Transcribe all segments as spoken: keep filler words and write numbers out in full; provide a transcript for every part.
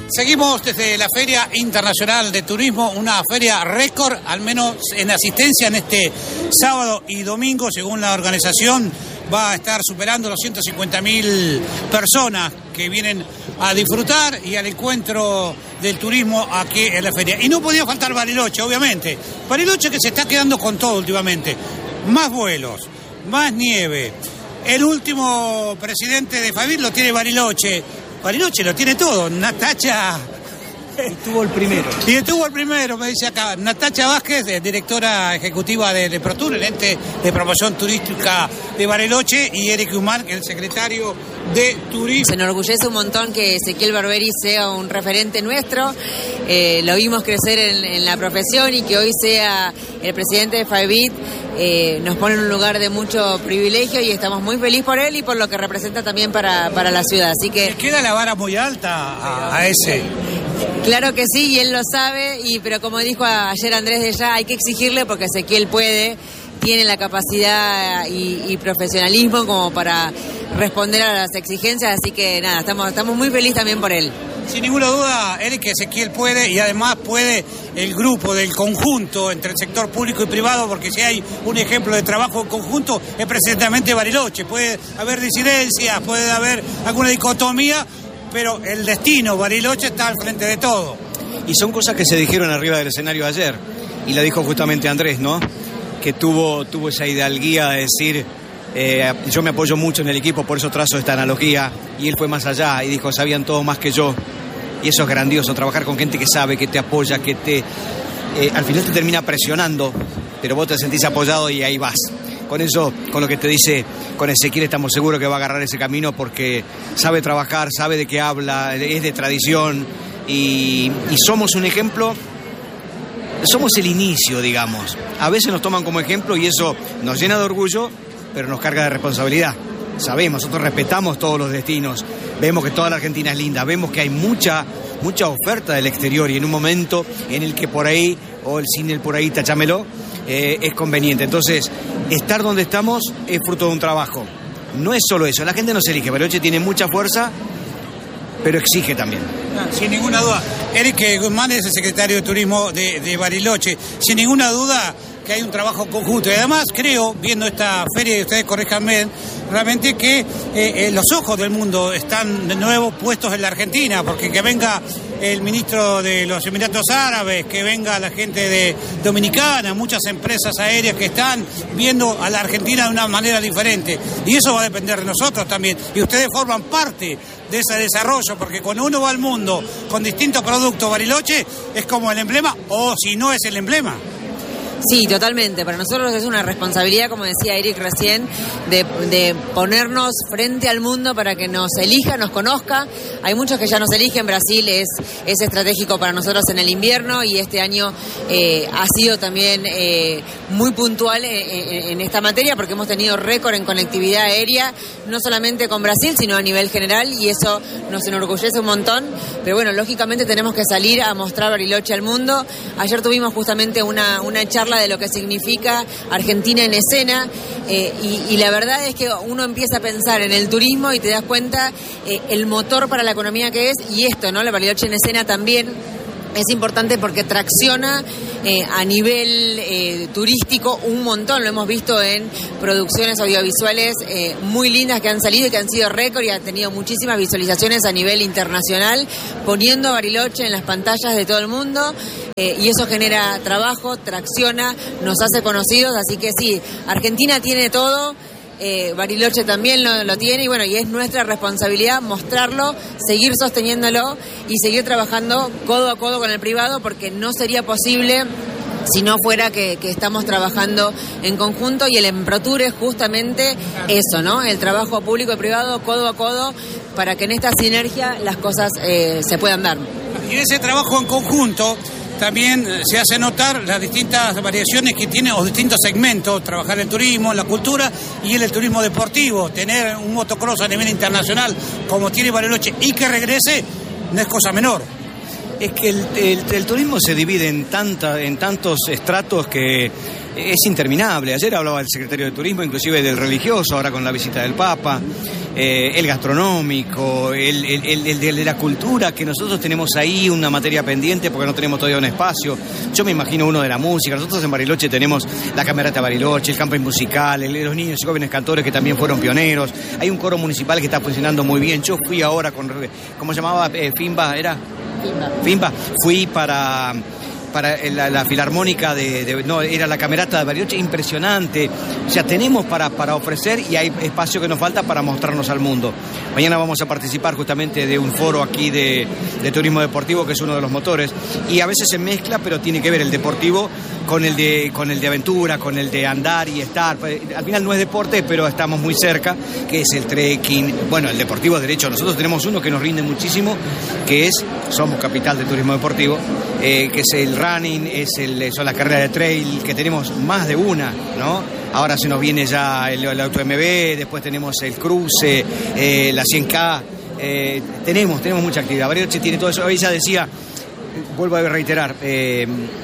Seguimos desde la Feria Internacional de Turismo, una feria récord, al menos en asistencia en este sábado y domingo, según la organización, va a estar superando los ciento cincuenta mil personas que vienen a disfrutar y al encuentro del turismo aquí en la feria. Y no podía faltar Bariloche, obviamente. Bariloche que se está quedando con todo últimamente. Más vuelos, más nieve. El último presidente de Favit lo tiene Bariloche. Bariloche lo tiene todo. Natacha... Y tuvo el primero. Y tuvo el primero, me dice acá. Natacha Vázquez, directora ejecutiva de, de ProTour, el ente de promoción turística de Bariloche, y Eric Guzmán, el secretario de Turismo. Se enorgullece un montón que Ezequiel Barberi sea un referente nuestro. Eh, lo vimos crecer en, en la profesión, y que hoy sea el presidente de Favit eh, nos pone en un lugar de mucho privilegio, y estamos muy felices por él y por lo que representa también para, para la ciudad. Así que ¿le queda la vara muy alta a, a ese? Claro que sí, y él lo sabe, y pero como dijo ayer Andrés de Ya, hay que exigirle porque Ezequiel puede, tiene la capacidad y, y profesionalismo como para responder a las exigencias, así que nada, estamos, estamos muy felices también por él. Sin ninguna duda, Eric, que Ezequiel puede, y además puede el grupo del conjunto entre el sector público y privado, porque si hay un ejemplo de trabajo en conjunto es precisamente Bariloche. Puede haber disidencias, puede haber alguna dicotomía, pero el destino Bariloche está al frente de todo. Y son cosas que se dijeron arriba del escenario ayer, y lo dijo justamente Andrés, ¿no? Que tuvo, tuvo esa hidalguía de decir, eh, yo me apoyo mucho en el equipo, por eso trazo esta analogía, y él fue más allá y dijo, sabían todos más que yo, y eso es grandioso, trabajar con gente que sabe, que te apoya, que te eh, al final te termina presionando, pero vos te sentís apoyado y ahí vas. Con eso, con lo que te dice, con Ezequiel estamos seguros que va a agarrar ese camino, porque sabe trabajar, sabe de qué habla, es de tradición, y, y somos un ejemplo, somos el inicio, digamos. A veces nos toman como ejemplo y eso nos llena de orgullo, pero nos carga de responsabilidad. Sabemos, nosotros respetamos todos los destinos, vemos que toda la Argentina es linda, vemos que hay mucha, mucha oferta del exterior, y en un momento en el que por ahí, o el cine por ahí, tachámelo, eh, es conveniente. Entonces, estar donde estamos es fruto de un trabajo. No es solo eso, la gente no se elige. Bariloche tiene mucha fuerza, pero exige también. Sin ninguna duda. Eric Guzmán es el secretario de Turismo de, de Bariloche. Sin ninguna duda que hay un trabajo conjunto. Y además creo, viendo esta feria, y ustedes corríjanme, realmente que eh, eh, los ojos del mundo están de nuevo puestos en la Argentina, porque que venga el ministro de los Emiratos Árabes, que venga la gente de Dominicana, muchas empresas aéreas que están viendo a la Argentina de una manera diferente. Y eso va a depender de nosotros también. Y ustedes forman parte de ese desarrollo, porque cuando uno va al mundo con distintos productos, Bariloche es como el emblema, o si no es el emblema. Sí, totalmente. Para nosotros es una responsabilidad, como decía Eric recién, de, de ponernos frente al mundo para que nos elija, nos conozca. Hay muchos que ya nos eligen. Brasil es, es estratégico para nosotros en el invierno, y este año eh, ha sido también eh, muy puntual en, en esta materia, porque hemos tenido récord en conectividad aérea, no solamente con Brasil, sino a nivel general, y eso nos enorgullece un montón. Pero bueno, lógicamente tenemos que salir a mostrar Bariloche al mundo. Ayer tuvimos justamente una, una charla de lo que significa Argentina en escena, eh, y, y la verdad es que uno empieza a pensar en el turismo y te das cuenta eh, el motor para la economía que es, y esto, ¿no? La Bariloche en escena también es importante porque tracciona eh, a nivel eh, turístico un montón. Lo hemos visto en producciones audiovisuales eh, muy lindas que han salido y que han sido récord, y han tenido muchísimas visualizaciones a nivel internacional, poniendo a Bariloche en las pantallas de todo el mundo, eh, y eso genera trabajo, tracciona, nos hace conocidos. Así que sí, Argentina tiene todo. Eh, Bariloche también lo, lo tiene, y bueno, y es nuestra responsabilidad mostrarlo, seguir sosteniéndolo y seguir trabajando codo a codo con el privado, porque no sería posible si no fuera que, que estamos trabajando en conjunto, y el ProTour es justamente eso, ¿no? El trabajo público y privado codo a codo, para que en esta sinergia las cosas eh, se puedan dar. Y ese trabajo en conjunto también se hace notar las distintas variaciones que tiene, o distintos segmentos: trabajar en turismo, en la cultura y en el turismo deportivo. Tener un motocross a nivel internacional como tiene Bariloche y que regrese no es cosa menor. Es que el, el, el turismo se divide en, tanta, en tantos estratos que es interminable. Ayer hablaba el secretario de Turismo, inclusive del religioso, ahora con la visita del Papa. eh, el gastronómico, el, el, el, el de la cultura, que nosotros tenemos ahí una materia pendiente porque no tenemos todavía un espacio. Yo me imagino uno de la música. Nosotros en Bariloche tenemos la Camerata Bariloche, el camping musical, el, los niños y jóvenes cantores que también fueron pioneros. Hay un coro municipal que está funcionando muy bien. Yo fui ahora con, ¿cómo se llamaba? Eh, Fimba, ¿era? Fimba. Fimba. Fui para... para la, la filarmónica de, de, no, era la Camerata de Bariloche, impresionante. O sea, tenemos para, para ofrecer y hay espacio que nos falta para mostrarnos al mundo. Mañana vamos a participar justamente de un foro aquí de, de turismo deportivo, que es uno de los motores, y a veces se mezcla, pero tiene que ver el deportivo con el de, con el de aventura, con el de andar y estar. Al final no es deporte, pero estamos muy cerca, que es el trekking. Bueno, el deportivo derecho. Nosotros tenemos uno que nos rinde muchísimo, que es, somos capital de turismo deportivo, eh, que es el running, es el, son las carreras de trail, que tenemos más de una, ¿no? Ahora se nos viene ya el, el auto M B, después tenemos el cruce, eh, la cien K, eh, tenemos, tenemos mucha actividad. Bariloche tiene todo eso. Ella decía, vuelvo a reiterar, eh,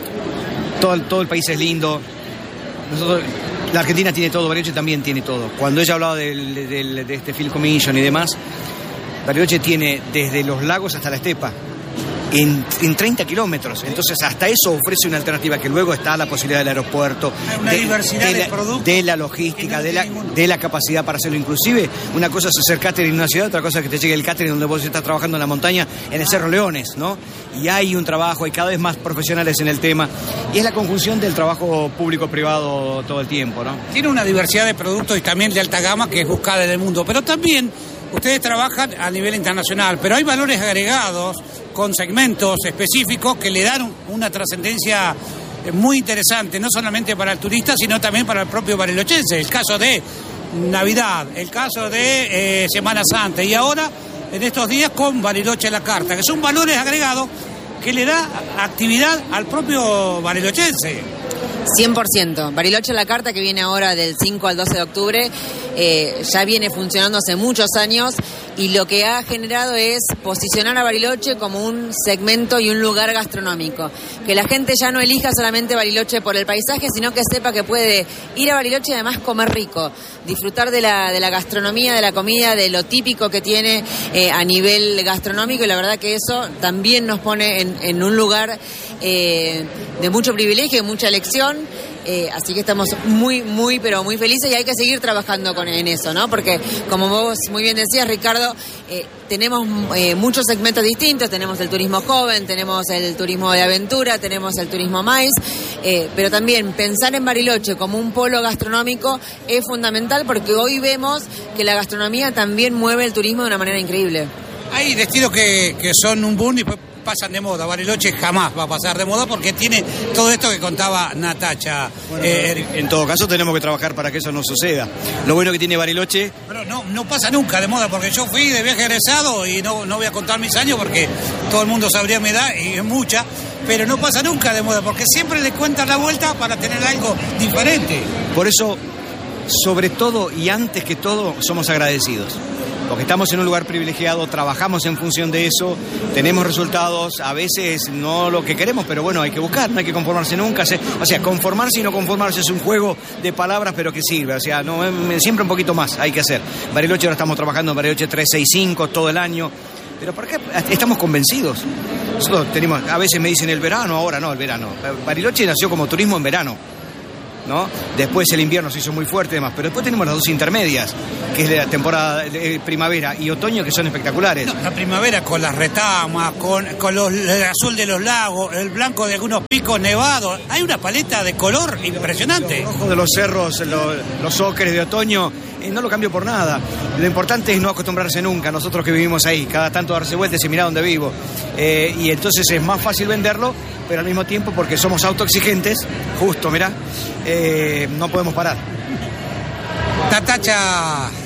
todo, todo el país es lindo. Nosotros, la Argentina tiene todo, Bariloche también tiene todo. Cuando ella hablaba del, del, de este Field Commission y demás, Bariloche tiene desde los lagos hasta la estepa. En, en treinta kilómetros, entonces hasta eso ofrece una alternativa, que luego está la posibilidad del aeropuerto, hay una de, diversidad de, de la, productos, de la logística, no de, la, de la capacidad para hacerlo. Inclusive, una cosa es hacer catering en una ciudad, otra cosa es que te llegue el catering donde vos estás trabajando en la montaña, en el Cerro Leones, ¿no? Y hay un trabajo, hay cada vez más profesionales en el tema, y es la conjunción del trabajo público-privado todo el tiempo, ¿no? Tiene una diversidad de productos y también de alta gama que es buscada en el mundo, pero también ustedes trabajan a nivel internacional, pero hay valores agregados con segmentos específicos que le dan una trascendencia muy interesante, no solamente para el turista, sino también para el propio barilochense. El caso de Navidad, el caso de eh, Semana Santa, y ahora, en estos días, con Bariloche a la carta, que son valores agregados que le da actividad al propio barilochense. cien por ciento. Bariloche a la carta, que viene ahora del cinco al doce de octubre, eh, ya viene funcionando hace muchos años, y lo que ha generado es posicionar a Bariloche como un segmento y un lugar gastronómico. Que la gente ya no elija solamente Bariloche por el paisaje, sino que sepa que puede ir a Bariloche y además comer rico, disfrutar de la, de la gastronomía, de la comida, de lo típico que tiene eh, a nivel gastronómico, y la verdad que eso también nos pone en, en un lugar eh, de mucho privilegio y mucha elección. Eh, así que estamos muy, muy, pero muy felices, y hay que seguir trabajando con, en eso, ¿no? Porque, como vos muy bien decías, Ricardo, eh, tenemos eh, muchos segmentos distintos. Tenemos el turismo joven, tenemos el turismo de aventura, tenemos el turismo maíz, eh, pero también pensar en Bariloche como un polo gastronómico es fundamental, porque hoy vemos que la gastronomía también mueve el turismo de una manera increíble. Hay destinos que, que son un boom y pasan de moda. Bariloche jamás va a pasar de moda porque tiene todo esto que contaba Natacha. Bueno, eh, en todo caso tenemos que trabajar para que eso no suceda. Lo bueno que tiene Bariloche... Pero no, no pasa nunca de moda, porque yo fui de viaje egresado y no, no voy a contar mis años porque todo el mundo sabría mi edad y es mucha, pero no pasa nunca de moda porque siempre le cuentan la vuelta para tener algo diferente. Por eso, sobre todo y antes que todo, somos agradecidos. Porque estamos en un lugar privilegiado, trabajamos en función de eso, tenemos resultados, a veces no lo que queremos, pero bueno, hay que buscar, no hay que conformarse nunca. O sea, conformarse y no conformarse es un juego de palabras, pero que sirve. O sea, no, siempre un poquito más hay que hacer. Bariloche, ahora estamos trabajando en Bariloche trescientos sesenta y cinco todo el año. Pero ¿por qué? Estamos convencidos. Nosotros tenemos, a veces me dicen el verano, ahora no, el verano. Bariloche nació como turismo en verano, ¿no? Después el invierno se hizo muy fuerte y demás, pero después tenemos las dos intermedias, que es la temporada de primavera y otoño, que son espectaculares. No, la primavera con las retamas, con, con los, el azul de los lagos, el blanco de algunos picos nevados, hay una paleta de color impresionante. Los rojos de los cerros, los, los ocres de otoño, eh, no lo cambio por nada. Lo importante es no acostumbrarse nunca, nosotros que vivimos ahí, cada tanto darse vueltas y mirar dónde vivo. Eh, y entonces es más fácil venderlo, pero al mismo tiempo, porque somos autoexigentes, justo, mirá, eh, no podemos parar. Natacha